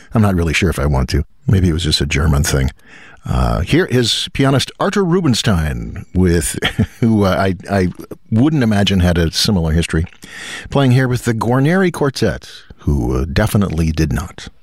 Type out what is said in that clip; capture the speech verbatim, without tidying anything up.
I'm not really sure if I want to. Maybe it was just a German thing. Uh, here is pianist Artur Rubinstein, with who uh, I, I wouldn't imagine had a similar history, playing here with the Guarneri Quartet, who uh, definitely did not.